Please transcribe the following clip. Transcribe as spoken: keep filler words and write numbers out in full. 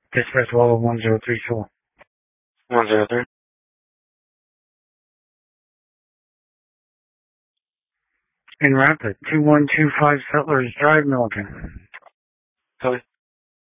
Dispatch level one zero three four. one zero three. In Rapid, two one two five Settlers Drive, Milliken. Copy.